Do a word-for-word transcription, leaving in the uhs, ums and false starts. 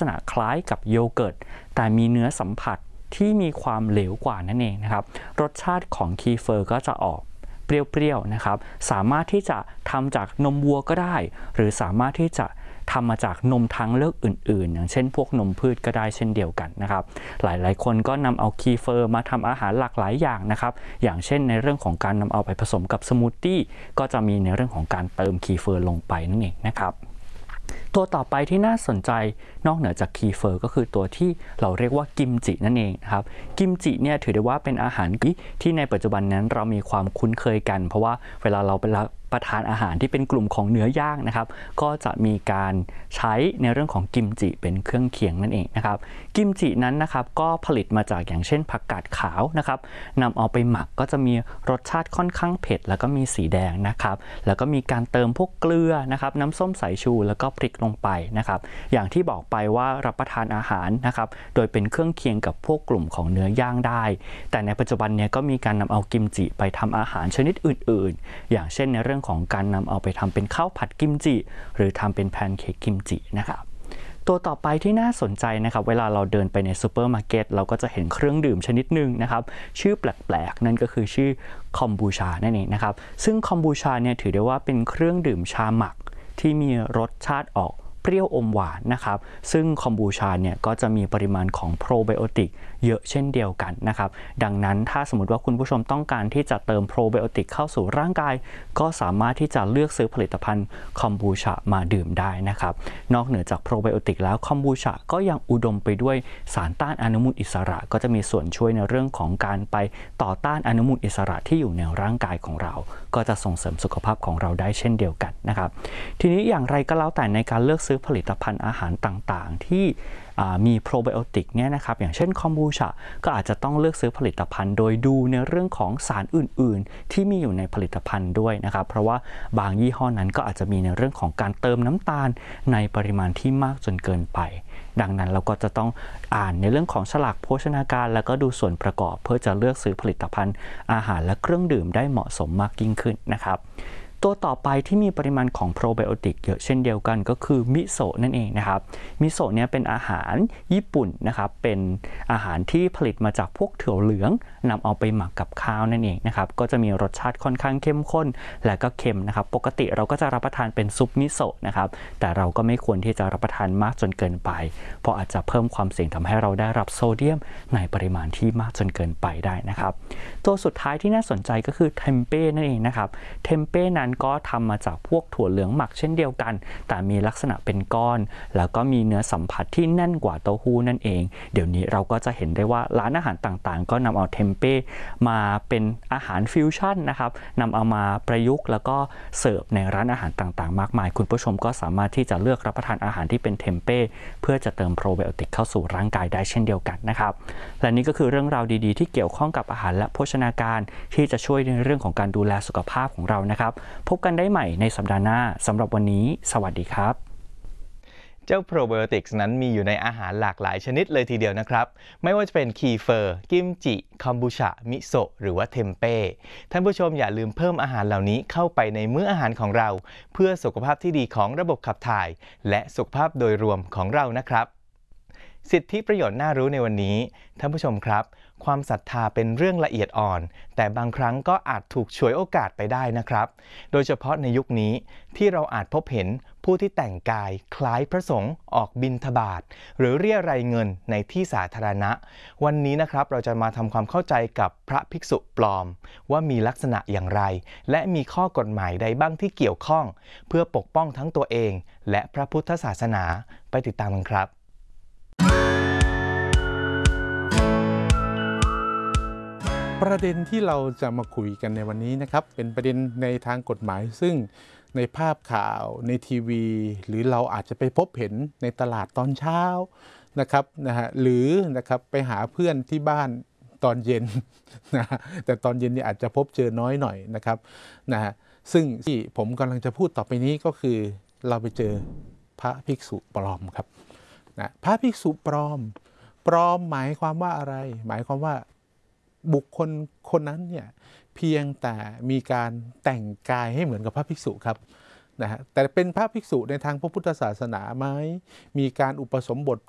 ษณะคล้ายกับโยเกิร์ตแต่มีเนื้อสัมผัสที่มีความเหลวกว่านั่นเองนะครับรสชาติของคีเฟอร์ก็จะออกเปรี้ยวๆนะครับสามารถที่จะทำจากนมวัวก็ได้หรือสามารถที่จะทำมาจากนมทางเลือกอื่นๆอย่างเช่นพวกนมพืชก็ได้เช่นเดียวกันนะครับหลายๆคนก็นำเอาคีเฟอร์มาทำอาหารหลากหลายอย่างนะครับอย่างเช่นในเรื่องของการนำเอาไปผสมกับสมูทตี้ก็จะมีในเรื่องของการเติมคีเฟอร์ลงไปนั่นเองนะครับตัวต่อไปที่น่าสนใจนอกเหนือจากคีเฟอร์ก็คือตัวที่เราเรียกว่ากิมจินั่นเองนะครับกิมจิเนี่ยถือได้ว่าเป็นอาหารที่ในปัจจุบันนั้นเรามีความคุ้นเคยกันเพราะว่าเวลาเราไปประทานอาหารที่เป็นกลุ่มของเนื้อย่างนะครับก็จะมีการใช้ในเรื่องของกิมจิเป็นเครื่องเคียงนั่นเองนะครับกิมจินั้นนะครับก็ผลิตมาจากอย่างเช่นผักกาดขาวนะครับนำเอาไปหมักก็จะมีรสชาติค่อนข้างเผ็ดแล้วก็มีสีแดงนะครับแล้วก็มีการเติมพวกเกลือนะครับน้ำส้มสายชูแล้วก็พริกลงไปนะครับอย่างที่บอกไปว่ารับประทานอาหารนะครับโดยเป็นเครื่องเคียงกับพวกกลุ่มของเนื้อย่างได้แต่ในปัจจุบันเนี่ยก็มีการนำเอากิมจิไปทำอาหารชนิดอื่นๆอย่างเช่นในเรื่องของการนำเอาไปทำเป็นข้าวผัดกิมจิหรือทำเป็นแพนเค้กกิมจินะครับตัวต่อไปที่น่าสนใจนะครับเวลาเราเดินไปในซูเปอร์มาร์เก็ตเราก็จะเห็นเครื่องดื่มชนิดหนึ่งนะครับชื่อแปลกๆนั่นก็คือชื่อคอมบูชานั่นเองนะครับซึ่งคอมบูชาเนี่ยถือได้ว่าเป็นเครื่องดื่มชาหมักที่มีรสชาติออกเปรี้ยวอมหวานนะครับซึ่งคอมบูชาเนี่ยก็จะมีปริมาณของโปรไบโอติกเยอะเช่นเดียวกันนะครับดังนั้นถ้าสมมติว่าคุณผู้ชมต้องการที่จะเติมโปรไบโอติกเข้าสู่ร่างกายก็สามารถที่จะเลือกซื้อผลิตภัณฑ์คอมบูชามาดื่มได้นะครับนอกเหนือจากโปรไบโอติกแล้วคอมบูชาก็ยังอุดมไปด้วยสารต้านอนุมูลอิสระก็จะมีส่วนช่วยในเรื่องของการไปต่อต้านอนุมูลอิสระที่อยู่ในร่างกายของเราก็จะส่งเสริมสุขภาพของเราได้เช่นเดียวกันนะครับทีนี้อย่างไรก็แล้วแต่ในการเลือกซื้อผลิตภัณฑ์อาหารต่างๆที่มีโปรไบโอติกเนี่ยนะครับอย่างเช่นคอมบูชาก็อาจจะต้องเลือกซื้อผลิตภัณฑ์โดยดูในเรื่องของสารอื่นๆที่มีอยู่ในผลิตภัณฑ์ด้วยนะครับเพราะว่าบางยี่ห้อนั้นก็อาจจะมีในเรื่องของการเติมน้ำตาลในปริมาณที่มากจนเกินไปดังนั้นเราก็จะต้องอ่านในเรื่องของฉลากโภชนาการแล้วก็ดูส่วนประกอบเพื่อจะเลือกซื้อผลิตภัณฑ์อาหารและเครื่องดื่มได้เหมาะสมมากยิ่งขึ้นนะครับตัวต่อไปที่มีปริมาณของโปรไบโอติกเยอะเช่นเดียวกันก็คือมิโซะนั่นเองนะครับมิโซะเนี่ยเป็นอาหารญี่ปุ่นนะครับเป็นอาหารที่ผลิตมาจากพวกถั่วเหลืองนำเอาไปหมักกับข้าวนั่นเองนะครับก็จะมีรสชาติค่อนข้างเข้มข้นและก็เค็มนะครับปกติเราก็จะรับประทานเป็นซุปมิโซะนะครับแต่เราก็ไม่ควรที่จะรับประทานมากจนเกินไปเพราะอาจจะเพิ่มความเสี่ยงทำให้เราได้รับโซเดียมในปริมาณที่มากจนเกินไปได้นะครับตัวสุดท้ายที่น่าสนใจก็คือเทมเป้นั่นเองนะครับเทมเป้นั้นก็ทำมาจากพวกถั่วเหลืองหมักเช่นเดียวกันแต่มีลักษณะเป็นก้อนแล้วก็มีเนื้อสัมผัสที่แน่นกว่าเต้าหู้นั่นเองเดี๋ยวนี้เราก็จะเห็นได้ว่าร้านอาหารต่างๆก็นำเอาเทมเป้มาเป็นอาหารฟิวชั่นนะครับนำเอามาประยุกต์แล้วก็เสิร์ฟในร้านอาหารต่างๆมากมายคุณผู้ชมก็สามารถที่จะเลือกรับประทานอาหารที่เป็นเทมเป้เพื่อจะเติมโปรไบโอติกเข้าสู่ร่างกายได้เช่นเดียวกันนะครับและนี่ก็คือเรื่องราวดีๆที่เกี่ยวข้องกับอาหารและโภชนาการที่จะช่วยในเรื่องของการดูแลสุขภาพของเรานะครับพบกันได้ใหม่ในสัปดาห์หน้าสำหรับวันนี้สวัสดีครับเจ้าโปรไบโอติกส์นั้นมีอยู่ในอาหารหลากหลายชนิดเลยทีเดียวนะครับไม่ว่าจะเป็นคีเฟอร์กิมจิคอมบูชามิโซะหรือว่าเทมเป้ท่านผู้ชมอย่าลืมเพิ่มอาหารเหล่านี้เข้าไปในมื้ออาหารของเราเพื่อสุขภาพที่ดีของระบบขับถ่ายและสุขภาพโดยรวมของเรานะครับสิทธิประโยชน์น่ารู้ในวันนี้ท่านผู้ชมครับความศรัทธาเป็นเรื่องละเอียดอ่อนแต่บางครั้งก็อาจถูกฉวยโอกาสไปได้นะครับโดยเฉพาะในยุคนี้ที่เราอาจพบเห็นผู้ที่แต่งกายคล้ายพระสงฆ์ออกบิณฑบาตหรือเรียรายเงินในที่สาธารณะวันนี้นะครับเราจะมาทำความเข้าใจกับพระภิกษุปลอมว่ามีลักษณะอย่างไรและมีข้อกฎหมายใดบ้างที่เกี่ยวข้องเพื่อปกป้องทั้งตัวเองและพระพุทธศาสนาไปติดตามกันครับประเด็นที่เราจะมาคุยกันในวันนี้นะครับเป็นประเด็นในทางกฎหมายซึ่งในภาพข่าวในทีวีหรือเราอาจจะไปพบเห็นในตลาดตอนเช้านะครับนะฮะหรือนะครับไปหาเพื่อนที่บ้านตอนเย็นนะแต่ตอนเย็นนี่อาจจะพบเจอน้อยหน่อยนะครับนะฮะซึ่งที่ผมกำลังจะพูดต่อไปนี้ก็คือเราไปเจอพระภิกษุปลอมครับนะพระภิกษุปลอมปลอมหมายความว่าอะไรหมายความว่าบุคคลคนนั้นเนี่ยเพียงแต่มีการแต่งกายให้เหมือนกับพระภิกษุครับนะฮะแต่เป็นพระภิกษุในทางพระพุทธศาสนาไหมมีการอุปสมบท